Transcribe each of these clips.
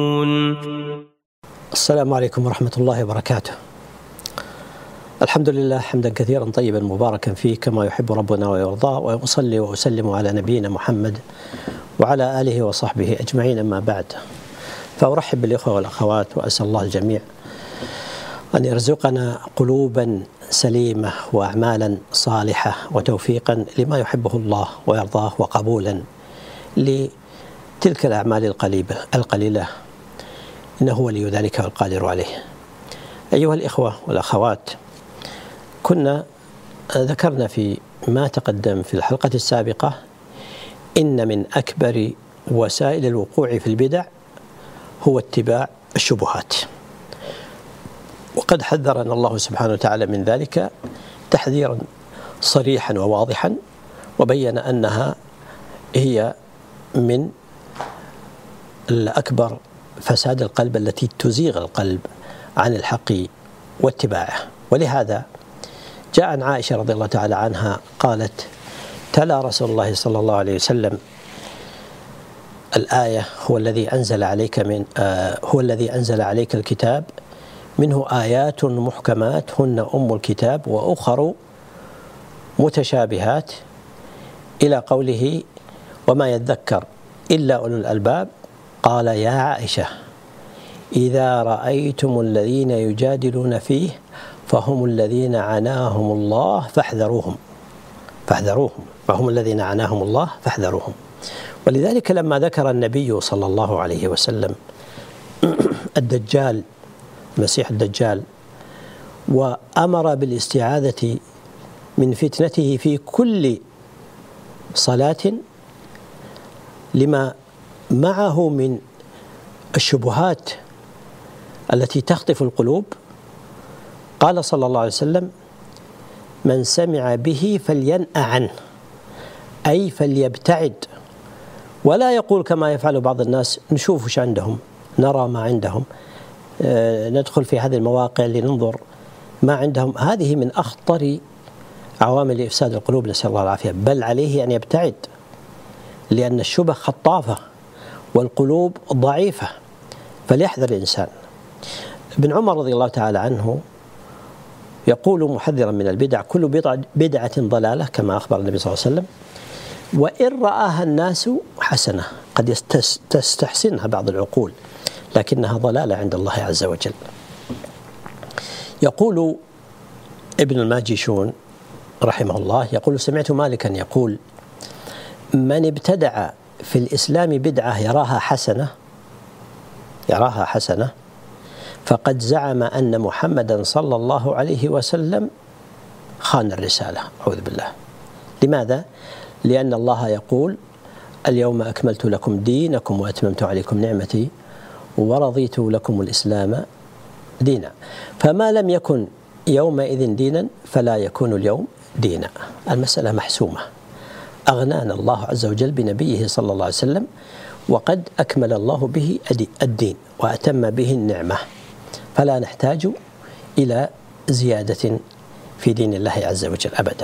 السلام عليكم ورحمة الله وبركاته. الحمد لله حمدا كثيرا طيبا مباركا فيه كما يحب ربنا ويرضى، وأصلي وأسلم على نبينا محمد وعلى آله وصحبه أجمعين، أما بعد. فأرحب بالإخوة والأخوات وأسأل الله الجميع أن يرزقنا قلوبا سليمة وأعمالا صالحة وتوفيقا لما يحبه الله ويرضاه، وقبولا لتلك الأعمال القليلة إنه ولي ذلك والقادر عليه. أيها الإخوة والأخوات، كنا ذكرنا في ما تقدم في الحلقة السابقة إن من أكبر وسائل الوقوع في البدع هو اتباع الشبهات، وقد حذرنا الله سبحانه وتعالى من ذلك تحذيرا صريحا وواضحا، وبين أنها هي من الأكبر فساد القلب التي تزيغ القلب عن الحق واتباعه. ولهذا جاء عن عائشة رضي الله تعالى عنها قالت: تلا رسول الله صلى الله عليه وسلم الآية: هو الذي أنزل عليك الكتاب منه آيات محكمات هن أم الكتاب وأخر متشابهات، إلى قوله: وما يذكر إلا أولو الألباب. قال: يا عائشة، إذا رأيتم الذين يجادلون فيه فهم الذين عناهم الله فاحذروهم. فهم الذين عناهم الله فاحذروهم. ولذلك لما ذكر النبي صلى الله عليه وسلم الدجال، مسيح الدجال، وأمر بالاستعاذة من فتنته في كل صلاة لما معه من الشبهات التي تخطف القلوب، قال صلى الله عليه وسلم: من سمع به فلينأ عنه، أي فليبتعد، ولا يقول كما يفعل بعض الناس: نشوف وش عندهم، نرى ما عندهم، ندخل في هذه المواقع لننظر ما عندهم. هذه من أخطر عوامل إفساد القلوب، نسأل الله العافية. بل عليه أن يبتعد، لأن الشبه خطافة والقلوب ضعيفة، فليحذر الإنسان. ابن عمر رضي الله تعالى عنه يقول محذرا من البدع: كل بدعة ضلالة، كما أخبر النبي صلى الله عليه وسلم، وإن رآها الناس حسنة، قد تستحسنها بعض العقول لكنها ضلالة عند الله عز وجل. يقول ابن الماجشون رحمه الله، يقول: سمعت مالكا يقول: من ابتدع في الإسلام بدعة يراها حسنة فقد زعم أن محمدا صلى الله عليه وسلم خان الرسالة. أعوذ بالله. لماذا؟ لأن الله يقول: اليوم أكملت لكم دينكم وأتممت عليكم نعمتي ورضيت لكم الإسلام دينا، فما لم يكن يومئذ دينا فلا يكون اليوم دينا. المسألة محسومة، أغنانا الله عز وجل بنبيه صلى الله عليه وسلم، وقد أكمل الله به الدين وأتم به النعمة، فلا نحتاج إلى زيادة في دين الله عز وجل أبدا.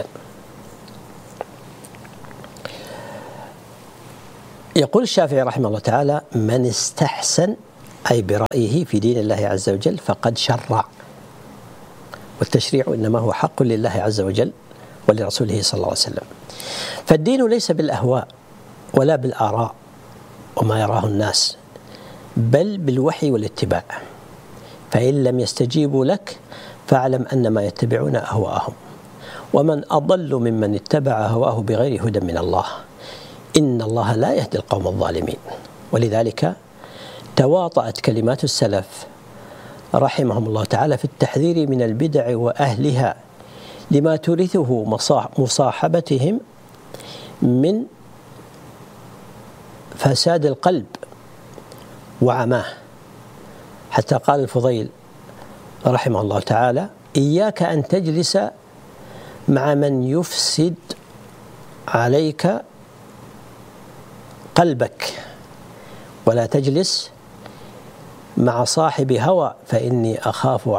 يقول الشافعي رحمه الله تعالى: من استحسن، أي برأيه، في دين الله عز وجل فقد شرع، والتشريع إنما هو حق لله عز وجل ولرسوله صلى الله عليه وسلم. فالدين ليس بالأهواء ولا بالآراء وما يراه الناس، بل بالوحي والاتباع. فإن لم يستجيبوا لك فاعلم أنما يتبعون أهواءهم، ومن أضل ممن اتبع هواه بغير هدى من الله، إن الله لا يهدي القوم الظالمين. ولذلك تواطأت كلمات السلف رحمهم الله تعالى في التحذير من البدع وأهلها، لما تورثه مصاحبتهم من فساد القلب وعماه. حتى قال الفضيل رحمه الله تعالى: إياك أن تجلس مع من يفسد عليك قلبك، ولا تجلس مع صاحب هوى، فإني أخاف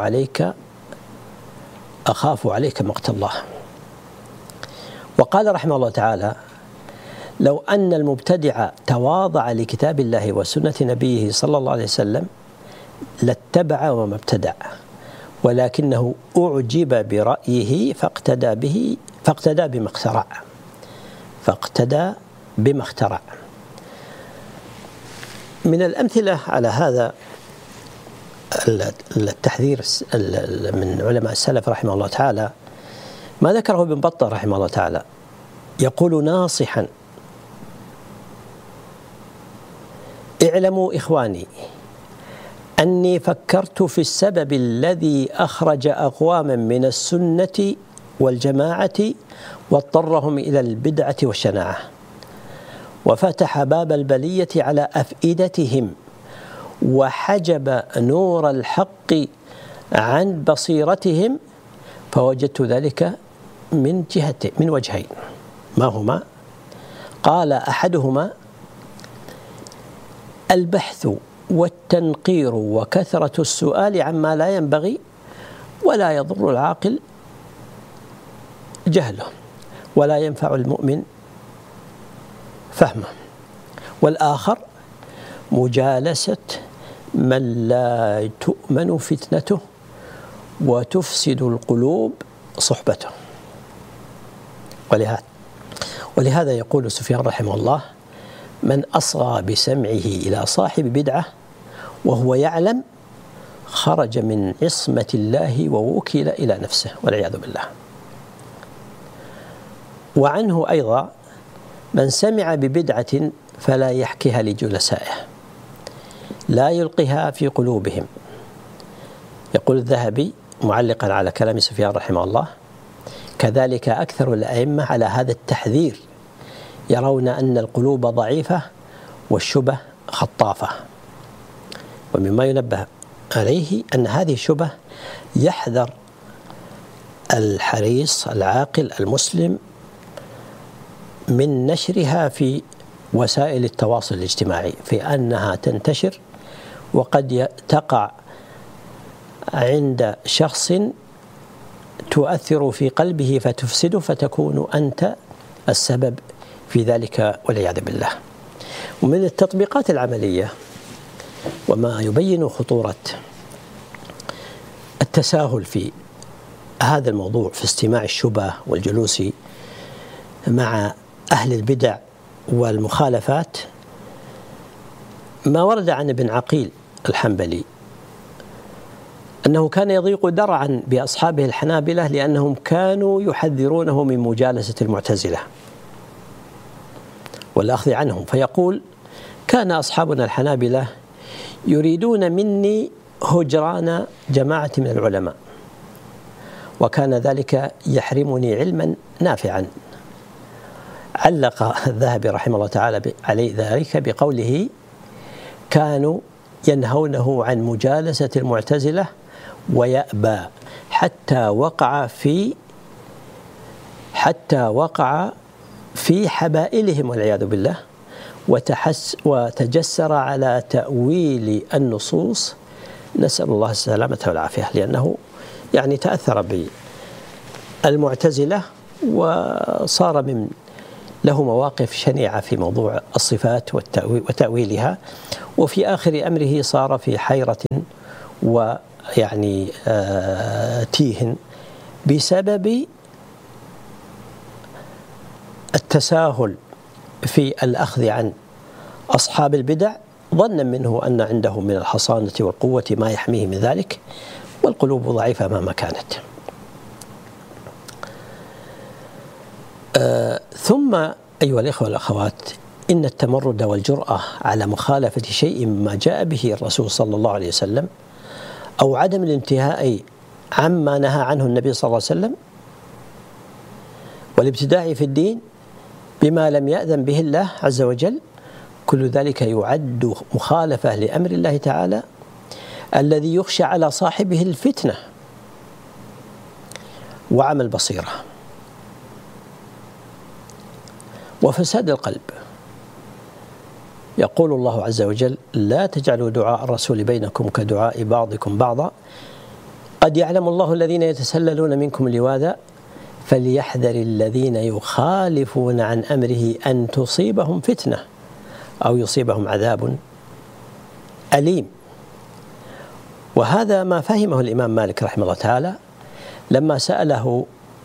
عليك مقت الله. وقال رحمه الله تعالى: لو أن المبتدع تواضع لكتاب الله وسنة نبيه صلى الله عليه وسلم لاتبع وما ابتدع، ولكنه أعجب برأيه فاقتدى بما اخترع. من الأمثلة على هذا التحذير من علماء السلف رحمه الله تعالى ما ذكره ابن بطة رحمه الله تعالى، يقول ناصحا: اعلموا إخواني أني فكرت في السبب الذي أخرج أقواما من السنة والجماعة واضطرهم إلى البدعة والشناعة، وفتح باب البلية على أفئدتهم، وحجب نور الحق عن بصيرتهم، فوجدت ذلك من وجهين. ما هما؟ قال: أحدهما البحث والتنقير وكثرة السؤال عما لا ينبغي ولا يضر العاقل جهله ولا ينفع المؤمن فهمه. والآخر مجالسة من لا تؤمن فتنته وتفسد القلوب صحبته. ولهذا يقول سفيان رحمه الله: من أصغى بسمعه إلى صاحب بدعة وهو يعلم خرج من عصمة الله ووكل إلى نفسه، والعياذ بالله. وعنه أيضا: من سمع ببدعة فلا يحكيها لجلسائه لا يلقيها في قلوبهم. يقول الذهبي معلقا على كلام سفيان رحمه الله: كذلك أكثر الأئمة على هذا التحذير، يرون أن القلوب ضعيفة والشبه خطافة. ومما ينبه عليه أن هذه الشبه يحذر الحريص العاقل المسلم من نشرها في وسائل التواصل الاجتماعي، في أنها تنتشر وقد تقع عند شخص تؤثر في قلبه فتفسده، فتكون أنت السبب في ذلك، والعياذ بالله. ومن التطبيقات العملية وما يبين خطورة التساهل في هذا الموضوع في استماع الشبه والجلوس مع أهل البدع والمخالفات، ما ورد عن ابن عقيل الحنبلي أنه كان يضيق درعا بأصحابه الحنابلة لأنهم كانوا يحذرونه من مجالسة المعتزلة والأخذ عنهم، فيقول: كان أصحابنا الحنابلة يريدون مني هجران جماعة من العلماء، وكان ذلك يحرمني علما نافعا. علق الذهبي رحمه الله تعالى عليه ذلك بقوله: كانوا ينهونه عن مجالسة المعتزلة ويأبى حتى وقع في حبائلهم، والعياذ بالله، وتجسر على تأويل النصوص، نسأل الله السلامة والعافية، لأنه يعني تأثر بالمعتزلة وصار له مواقف شنيعة في موضوع الصفات وتأويلها، وفي آخر أمره صار في حيرة ويعني تيه بسبب التساهل في الأخذ عن أصحاب البدع، ظنا منه أن عنده من الحصانة والقوة ما يحميه من ذلك، والقلوب ضعيفة مهما كانت. ثم أيها الإخوة والأخوات، إن التمرد والجرأة على مخالفة شيء مما جاء به الرسول صلى الله عليه وسلم أو عدم الانتهاء عما نهى عنه النبي صلى الله عليه وسلم والابتداع في الدين بما لم يأذن به الله عز وجل، كل ذلك يعد مخالفة لأمر الله تعالى الذي يخشى على صاحبه الفتنة وعمى البصيرة وفساد القلب. يقول الله عز وجل: لا تجعلوا دعاء الرسول بينكم كدعاء بعضكم بعضا قد يعلم الله الذين يتسللون منكم لواذا فليحذر الذين يخالفون عن أمره أن تصيبهم فتنة أو يصيبهم عذاب أليم. وهذا ما فهمه الإمام مالك رحمه الله تعالى لما سأله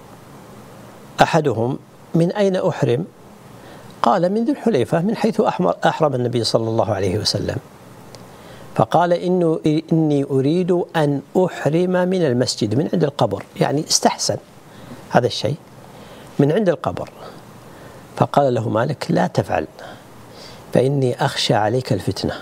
أحدهم من أين أحرم؟ قال من ذي الحليفة من حيث أحرم النبي صلى الله عليه وسلم، فقال إني أريد أن أحرم من المسجد من عند القبر، يعني استحسن هذا الشيء من عند القبر. فقال له مالك لا تفعل فإني أخشى عليك الفتنة.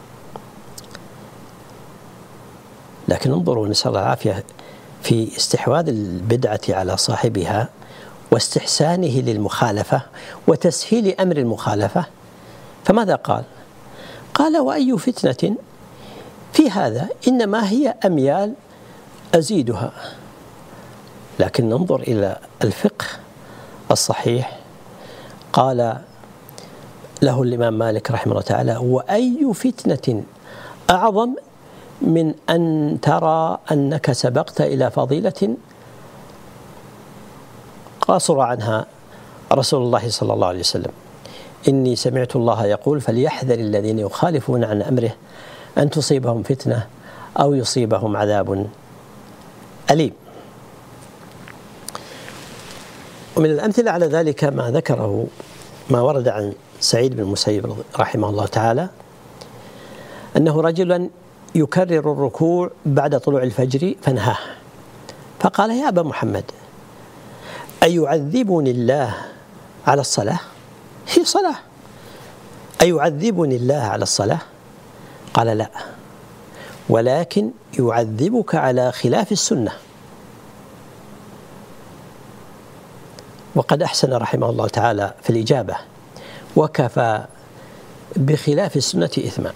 لكن انظروا نسأل الله العافية في استحواذ البدعة على صاحبها واستحسانه للمخالفة وتسهيل أمر المخالفة، فماذا قال؟ قال وأي فتنة في هذا إنما هي أميال أزيدها. لكن ننظر إلى الفقه الصحيح، قال له الإمام مالك رحمه الله تعالى وأي فتنة أعظم من أن ترى أنك سبقت إلى فضيلة قاصر عنها رسول الله صلى الله عليه وسلم. إني سمعت الله يقول فليحذر الذين يخالفون عن أمره أن تصيبهم فتنة أو يصيبهم عذاب أليم. ومن الأمثلة على ذلك ما ذكره ما ورد عن سعيد بن المسيب رحمه الله تعالى أنه رجلا يكرر الركوع بعد طلوع الفجر فنهاه، فقال يا أبا محمد أيعذبني الله على الصلاة؟ هي صلاة، أيعذبني الله على الصلاة؟ قال لا، ولكن يعذبك على خلاف السنة. وقد أحسن رحمه الله تعالى في الإجابة وكفى بخلاف السنة إثما.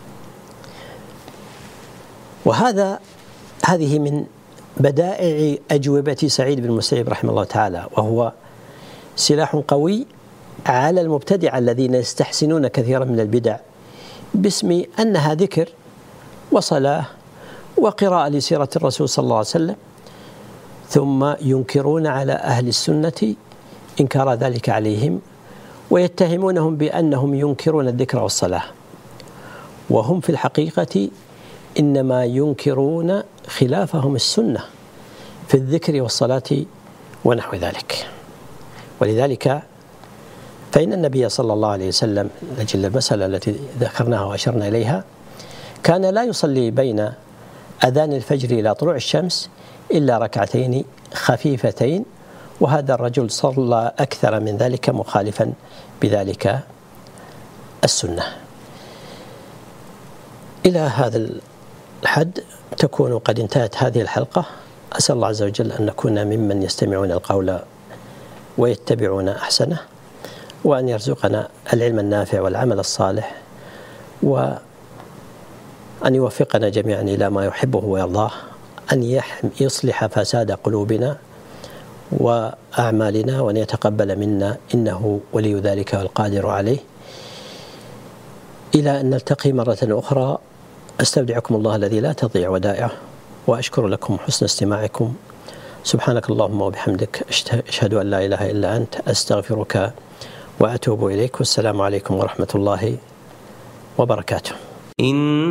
هذه من بدائع أجوبة سعيد بن المسيب رحمه الله تعالى، وهو سلاح قوي على المبتدع الذين يستحسنون كثيرا من البدع باسم أنها ذكر وصلاة وقراءة لسيرة الرسول صلى الله عليه وسلم، ثم ينكرون على أهل السنة إنكار ذلك عليهم ويتهمونهم بأنهم ينكرون الذكر والصلاة، وهم في الحقيقة إنما ينكرون خلافهم السنة في الذكر والصلاة ونحو ذلك. ولذلك فإن النبي صلى الله عليه وسلم لأجل المسألة التي ذكرناها وأشرنا إليها كان لا يصلي بين أذان الفجر إلى طلوع الشمس إلا ركعتين خفيفتين، وهذا الرجل صلى أكثر من ذلك مخالفا بذلك السنة. إلى هذا الحد تكون قد انتهت هذه الحلقة. أسأل الله عز وجل أن نكون ممن يستمعون القول ويتبعون أحسنه، وأن يرزقنا العلم النافع والعمل الصالح، وأن يوفقنا جميعا إلى ما يحبه ويرضاه، أن يصلح فساد قلوبنا وأعمالنا، وأن يتقبل منا إنه ولي ذلك والقادر عليه. إلى أن نلتقي مرة أخرى، أستودعكم الله الذي لا تضيع ودائعه، وأشكر لكم حسن استماعكم. سبحانك اللهم وبحمدك، أشهد أن لا إله إلا أنت، أستغفرك وأتوب إليك، والسلام عليكم ورحمة الله وبركاته.